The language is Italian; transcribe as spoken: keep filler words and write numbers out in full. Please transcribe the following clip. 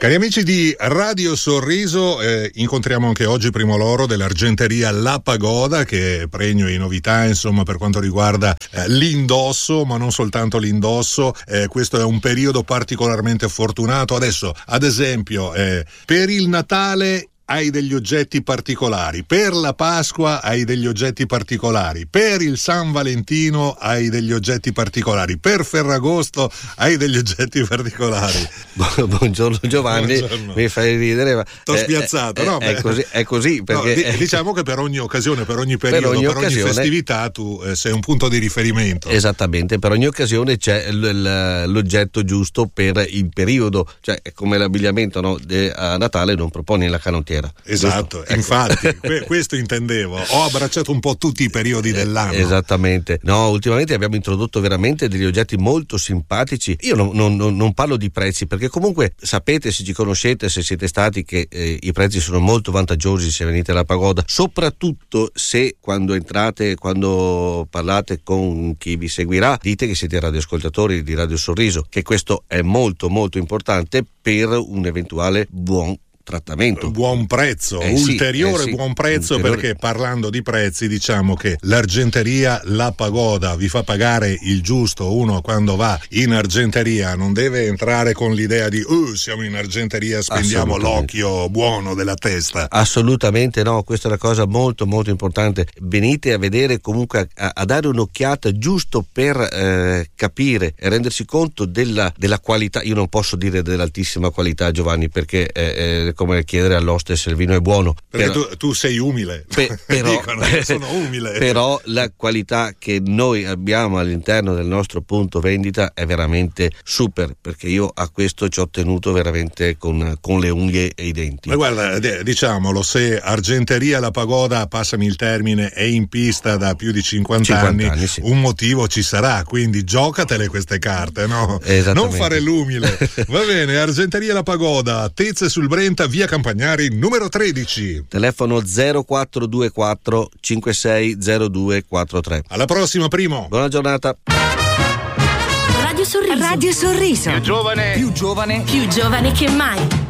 Cari amici di Radio Sorriso, eh, incontriamo anche oggi Primo Loro dell'argenteria La Pagoda, che è pregno di novità, insomma, per quanto riguarda eh, l'indosso, ma non soltanto l'indosso. Eh, questo è un periodo particolarmente fortunato. Adesso, ad esempio, eh, per il Natale hai degli oggetti particolari, per la Pasqua hai degli oggetti particolari, per il San Valentino hai degli oggetti particolari, per Ferragosto hai degli oggetti particolari. Buongiorno Giovanni, Buongiorno. Mi fai ridere. T'ho spiazzato, eh, no? È così, è così perché no, diciamo che per ogni occasione, per ogni periodo, per ogni, per ogni occasione, festività tu eh, sei un punto di riferimento. Esattamente, per ogni occasione c'è l- l- l'oggetto giusto per il periodo, cioè è come l'abbigliamento, no? De- a Natale non proponi la canottiera. Esatto, giusto? Infatti, ecco. que- questo intendevo. Ho abbracciato un po' tutti i periodi dell'anno. Esattamente. No, ultimamente abbiamo introdotto veramente degli oggetti molto simpatici. Io non, non, non parlo di prezzi, perché comunque sapete, se ci conoscete, se siete stati, che eh, i prezzi sono molto vantaggiosi se venite alla Pagoda, soprattutto se quando entrate, quando parlate con chi vi seguirà, dite che siete radioascoltatori di Radio Sorriso, che questo è molto molto importante per un eventuale buon trattamento. Buon prezzo, eh ulteriore sì, eh sì, buon prezzo, ulteriore. Perché parlando di prezzi diciamo che l'argenteria La Pagoda vi fa pagare il giusto. Uno quando va in argenteria non deve entrare con l'idea di uh, siamo in argenteria, spendiamo l'occhio buono della testa. Assolutamente no, questa è una cosa molto molto importante. Venite a vedere, comunque a, a dare un'occhiata giusto per eh, capire e rendersi conto della, della qualità. Io non posso dire dell'altissima qualità, Giovanni, perché eh, come chiedere all'oste se il vino è buono, perché però, tu, tu sei umile, pe, però, dicono io sono umile, però la qualità che noi abbiamo all'interno del nostro punto vendita è veramente super, perché io a questo ci ho tenuto veramente con, con le unghie e i denti. Ma guarda, diciamolo, se Argenteria La Pagoda, passami il termine, è in pista da più di cinquanta, cinquanta anni, anni sì. Un motivo ci sarà, quindi giocatele queste carte, no? Non fare l'umile. Va bene, Argenteria La Pagoda, Tezze sul Brenta, via Campagnari numero tredici. Telefono zero quattro due quattro cinque sei zero due quattro tre. Alla prossima, Primo. Buona giornata. Radio Sorriso. Radio Sorriso. Più giovane. Più giovane. Più giovane che mai.